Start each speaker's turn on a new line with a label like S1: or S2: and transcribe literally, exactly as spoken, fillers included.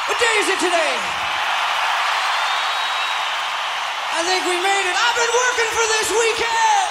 S1: What day is it today? I think we made it. I've been working for this weekend.